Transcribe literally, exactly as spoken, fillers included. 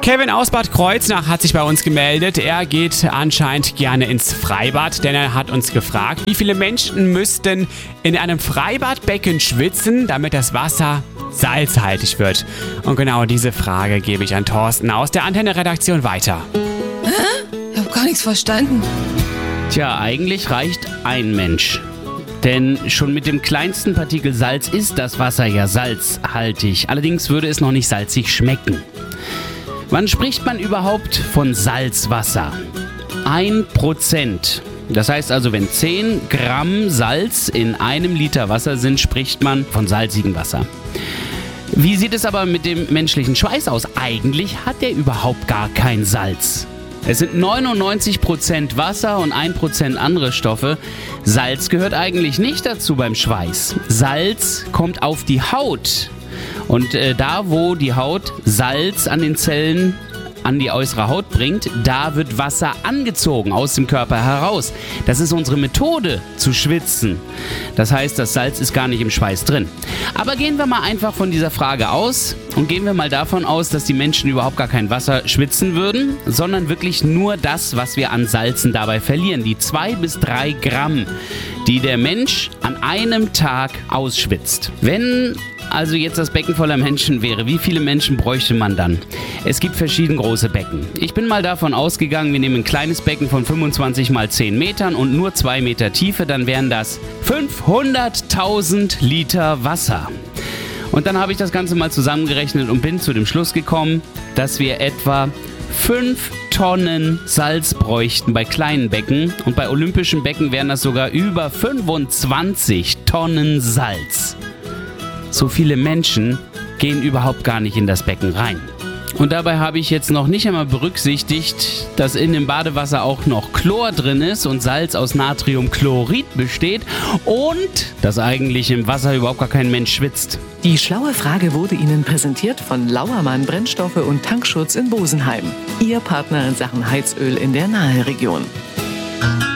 Kevin aus Bad Kreuznach hat sich bei uns gemeldet. Er geht anscheinend gerne ins Freibad, denn er hat uns gefragt, wie viele Menschen müssten in einem Freibadbecken schwitzen, damit das Wasser salzhaltig wird. Und genau diese Frage gebe ich an Thorsten aus der Antenne-Redaktion weiter. Hä? Ich habe gar nichts verstanden. Tja, eigentlich reicht ein Mensch. Denn schon mit dem kleinsten Partikel Salz ist das Wasser ja salzhaltig. Allerdings würde es noch nicht salzig schmecken. Wann spricht man überhaupt von Salzwasser? Ein Prozent. Das heißt also, wenn zehn Gramm Salz in einem Liter Wasser sind, spricht man von salzigem Wasser. Wie sieht es aber mit dem menschlichen Schweiß aus? Eigentlich hat der überhaupt gar kein Salz. Es sind neunundneunzig Prozent Wasser und ein Prozent andere Stoffe. Salz gehört eigentlich nicht dazu beim Schweiß. Salz kommt auf die Haut. Und äh, da, wo die Haut Salz an den Zellen an die äußere Haut bringt, da wird Wasser angezogen aus dem Körper heraus. Das ist unsere Methode zu schwitzen. Das heißt, das Salz ist gar nicht im Schweiß drin. Aber gehen wir mal einfach von dieser Frage aus und gehen wir mal davon aus, dass die Menschen überhaupt gar kein Wasser schwitzen würden, sondern wirklich nur das, was wir an Salzen dabei verlieren. Die zwei bis drei Gramm, die der Mensch an einem Tag ausschwitzt. Wenn also jetzt das Becken voller Menschen wäre, wie viele Menschen bräuchte man dann? Es gibt verschieden große Becken. Ich bin mal davon ausgegangen, wir nehmen ein kleines Becken von fünfundzwanzig mal zehn Metern und nur zwei Meter Tiefe, dann wären das fünfhunderttausend Liter Wasser. Und dann habe ich das Ganze mal zusammengerechnet und bin zu dem Schluss gekommen, dass wir etwa fünf Tonnen Salz bräuchten bei kleinen Becken und bei olympischen Becken wären das sogar über fünfundzwanzig Tonnen Salz. So viele Menschen gehen überhaupt gar nicht in das Becken rein. Und dabei habe ich jetzt noch nicht einmal berücksichtigt, dass in dem Badewasser auch noch Chlor drin ist und Salz aus Natriumchlorid besteht und dass eigentlich im Wasser überhaupt gar kein Mensch schwitzt. Die schlaue Frage wurde Ihnen präsentiert von Lauermann Brennstoffe und Tankschutz in Bosenheim. Ihr Partner in Sachen Heizöl in der Naheregion.